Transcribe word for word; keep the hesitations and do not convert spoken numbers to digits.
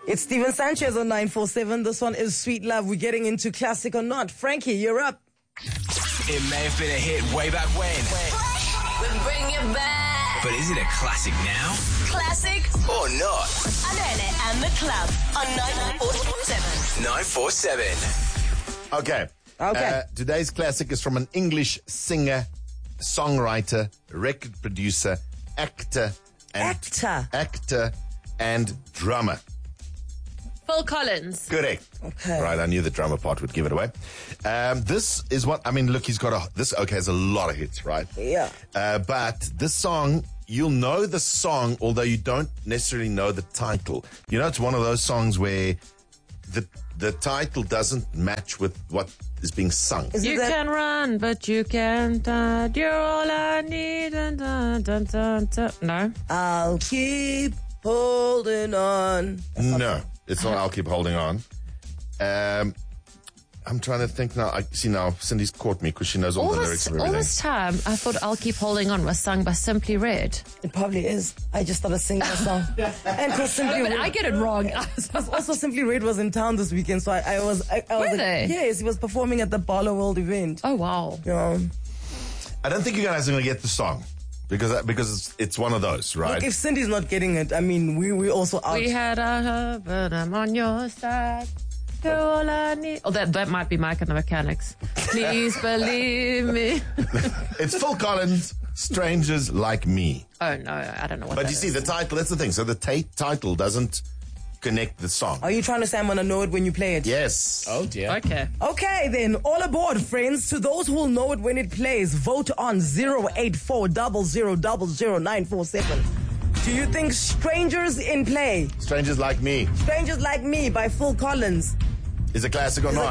It's Steven Sanchez on nine four seven. This one is Sweet Love. We're getting into classic or not. Frankie, you're up. It may have been a hit way back when. We bring it back. But is it a classic now? Classic Or not? Anele and the Club on nine four seven. nine four seven. Okay. Okay. Uh, today's classic is from an English singer, songwriter, record producer, actor, and Actor. actor and drummer. Phil Collins. Correct. Okay. Right, I knew the drummer part would give it away. Um, this is what, I mean, look, he's got a, this, okay, has a lot of hits, right? Yeah. Uh, but this song, you'll know the song, although you don't necessarily know the title. You know, it's one of those songs where the the title doesn't match with what is being sung. Is it You that- can run, but you can't hide. You're all I need. Dun, dun, dun, dun, dun. No. I'll keep holding on. No, it's not I'll Keep Holding On. Um, I'm trying to think now. I see now Cindy's caught me because she knows all, All the lyrics this, of all everything. this time, I thought I'll Keep Holding On was sung by Simply Red. It probably is. I just started singing a song. And because Simply But Red, I get it wrong. because also Simply Red was in town this weekend, so I, I was. I, I was Were like, they? Yes, he was performing at the Barlow World event. Oh, wow. Yeah. I don't think you guys are going to get the song because because it's, it's one of those, right? Look, if Cindy's not getting it, I mean, we we also out. We had a hub, but I'm on your side. You're all I need. Oh, that, that might be Mike and the Mechanics. Please believe me. It's Phil Collins, Strangers Like Me. Oh, no, I don't know what But that you see, is. the title, that's the thing. So the ta- title doesn't connect the song. Are you trying to say I'm gonna know it when you play it? Yes. Oh dear. Okay. Okay, then, all aboard, friends. To those who will know it when it plays, vote on zero eight four zero zero zero zero nine four seven. Do you think Strangers in Play, Strangers Like Me Strangers Like Me by Phil Collins, is a classic or not?